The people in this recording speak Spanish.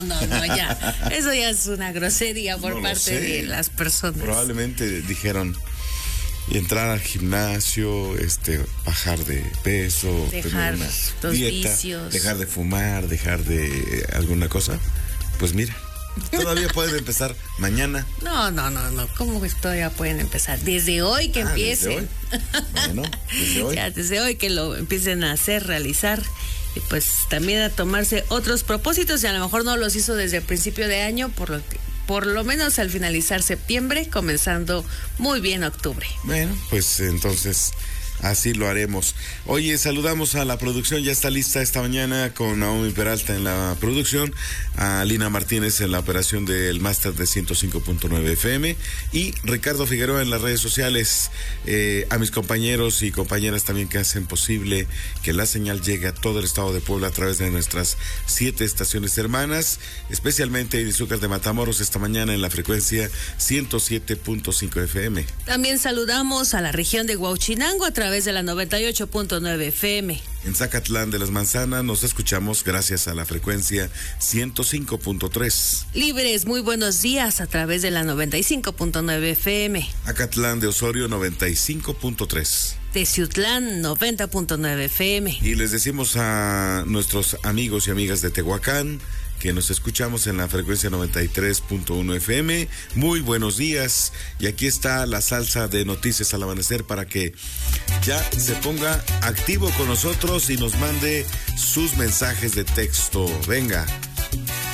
No, ya. Eso ya es una grosería por parte de las personas. Probablemente dijeron entrar al gimnasio, bajar de peso, dejar tener una los dieta, vicios, dejar de fumar, dejar de alguna cosa. Pues mira, todavía pueden empezar mañana. No. ¿Cómo que todavía pueden empezar? Desde hoy que empiecen. Desde hoy. Bueno, desde hoy. Ya, desde hoy que lo empiecen a hacer, realizar. Y pues también a tomarse otros propósitos, y a lo mejor no los hizo desde el principio de año, por lo menos al finalizar septiembre, comenzando muy bien octubre. Bueno, pues entonces así lo haremos. Oye, saludamos a la producción, ya está lista esta mañana con Naomi Peralta en la producción, a Lina Martínez en la operación del máster de 105.9 FM y Ricardo Figueroa en las redes sociales, a mis compañeros y compañeras también que hacen posible que la señal llegue a todo el estado de Puebla a través de nuestras 7 estaciones hermanas, especialmente en Izúcar de Matamoros esta mañana en la frecuencia 107.5 FM. También saludamos a la región de Huauchinango a través de la 98.9 FM. En Zacatlán de las Manzanas nos escuchamos gracias a la frecuencia 105.3. Libres, muy buenos días a través de la 95.9 FM. Acatlán de Osorio 95.3. Teciutlán 90.9 FM. Y les decimos a nuestros amigos y amigas de Tehuacán que nos escuchamos en la frecuencia 93.1 FM. Muy buenos días. Y aquí está la salsa de Noticias al Amanecer para que ya se ponga activo con nosotros y nos mande sus mensajes de texto. Venga.